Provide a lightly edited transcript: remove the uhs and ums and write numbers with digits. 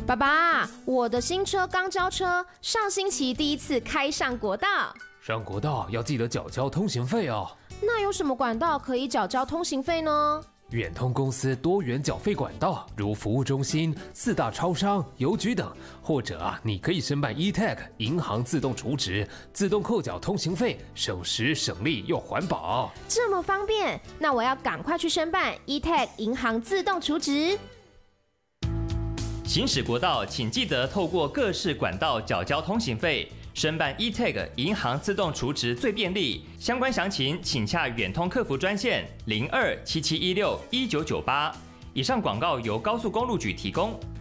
爸爸，我的新车刚交车，上星期第一次开上国道。 上国道要记得缴交通行费哦。 那有什么管道可以缴交通行费呢？ 远通公司多元缴费管道，如服务中心、4大超商、邮局等，或者你可以申办 eTag 银行自动储值，自动扣缴通行费，省时省力又环保。 这么方便，那我要赶快去申办 eTag 银行自动储值。 行驶国道，请记得透过各式管道缴交通行费。申办 eTag 银行自动储值最便利，相关详情请洽远通客服专线0277161998。以上广告由高速公路局提供。